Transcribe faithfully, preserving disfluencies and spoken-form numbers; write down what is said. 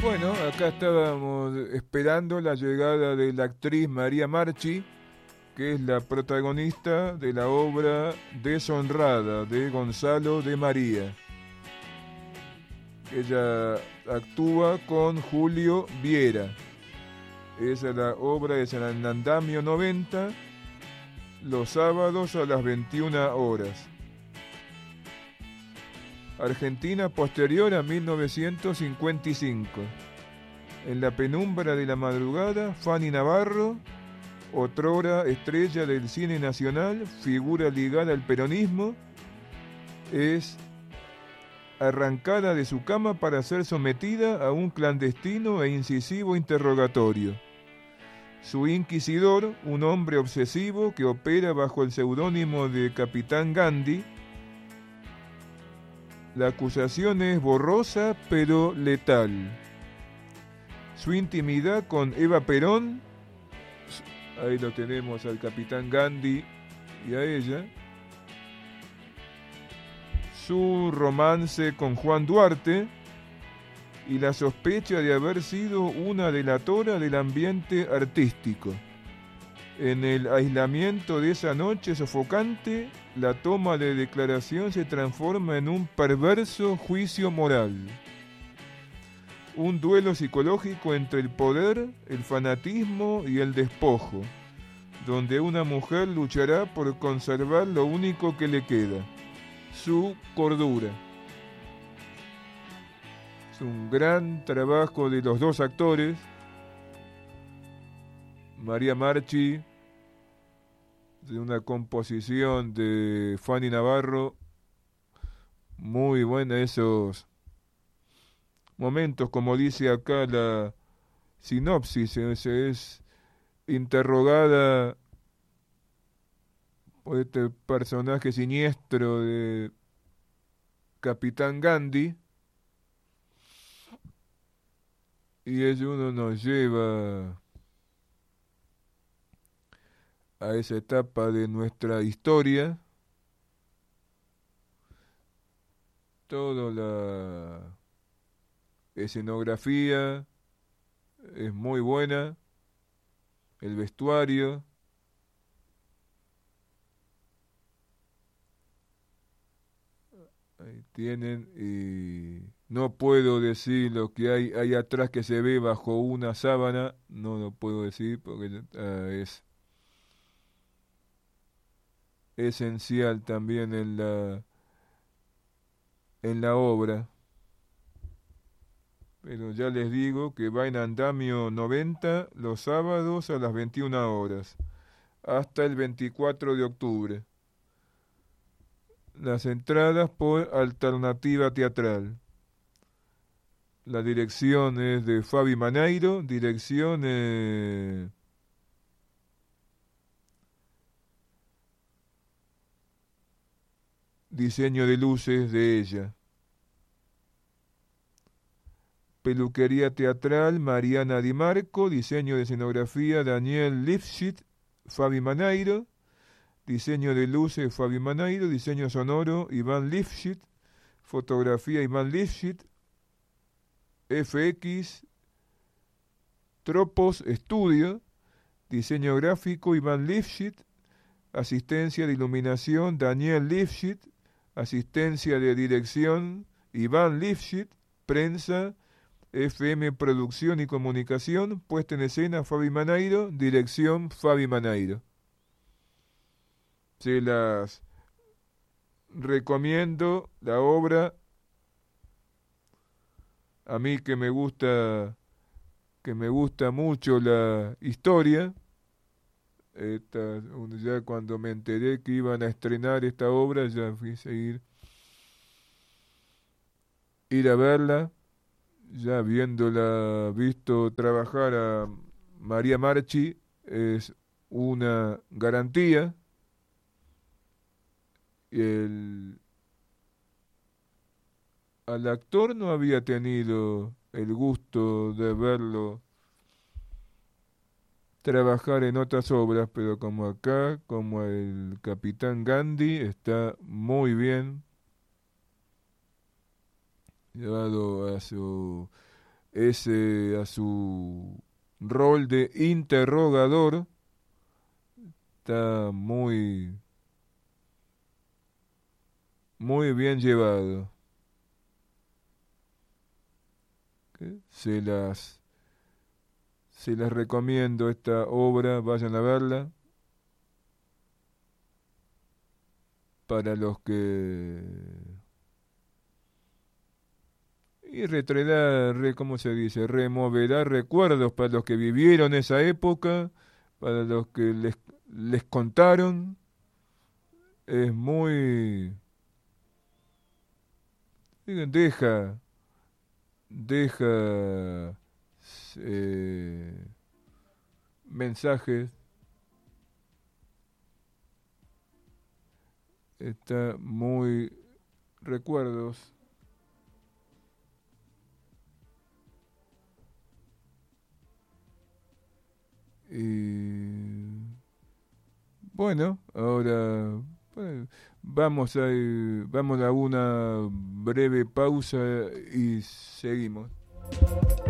Bueno, acá estábamos esperando la llegada de la actriz María Marchi, que es la protagonista de la obra Deshonrada de Gonzalo de María. Ella actúa con Julio Viera. Esa la obra es en el Andamio noventa, los sábados a las veintiuna horas. Argentina posterior a mil novecientos cincuenta y cinco. En la penumbra de la madrugada, Fanny Navarro, otrora estrella del cine nacional, figura ligada al peronismo, es arrancada de su cama para ser sometida a un clandestino e incisivo interrogatorio. Su inquisidor, un hombre obsesivo que opera bajo el seudónimo de Capitán Gandhi. La acusación es borrosa pero letal. Su intimidad con Eva Perón, ahí lo tenemos al Capitán Gandhi y a ella. Su romance con Juan Duarte y la sospecha de haber sido una delatora del ambiente artístico. En el aislamiento de esa noche sofocante, la toma de declaración se transforma en un perverso juicio moral. Un duelo psicológico entre el poder, el fanatismo y el despojo, donde una mujer luchará por conservar lo único que le queda, su cordura. Es un gran trabajo de los dos actores, María Marchi, de una composición de Fanny Navarro, muy buena esos momentos, como dice acá la sinopsis, es, es interrogada por este personaje siniestro de Capitán Gandhi, y ello uno nos lleva a esa etapa de nuestra historia. Toda la escenografía es muy buena, el vestuario. Ahí tienen, y no puedo decir lo que hay, hay atrás que se ve bajo una sábana, no lo puedo decir porque uh, es esencial también en la en la obra. Pero ya les digo que va en Andamio noventa los sábados a las veintiuna horas hasta el veinticuatro de octubre. Las entradas por Alternativa Teatral. La dirección es de Fabi Maneiro, dirección eh, diseño de luces de ella. Peluquería teatral Mariana Di Marco, diseño de escenografía Daniel Lifshitz, Fabi Maneiro, diseño de luces Fabi Maneiro, diseño sonoro Iván Lifshitz, fotografía Iván Lifshitz, F X Tropos Studio, diseño gráfico Iván Lifshitz, asistencia de iluminación Daniel Lifshitz, asistencia de dirección Iván Lifshitz, prensa F M Producción y Comunicación, puesta en escena Fabi Maneiro, dirección Fabi Maneiro. Se las recomiendo, la obra, a mí que me gusta, que me gusta mucho la historia. Esta, ya cuando me enteré que iban a estrenar esta obra, ya fui a seguir ir a verla. Ya habiéndola visto trabajar a María Marchi, es una garantía. El, al actor no había tenido el gusto de verlo trabajar en otras obras, pero como acá, como el Capitán Gandhi, está muy bien llevado a su ese a su rol de interrogador está muy muy bien llevado. ¿Qué? Se las se las recomiendo esta obra, vayan a verla. Para los que y retraerá, re, ¿cómo se dice? Removerá recuerdos para los que vivieron esa época, para los que les, les contaron. Es muy... Deja, deja eh, mensajes. Está muy... recuerdos. Y bueno, ahora bueno, vamos a ir- vamos a una breve pausa y seguimos.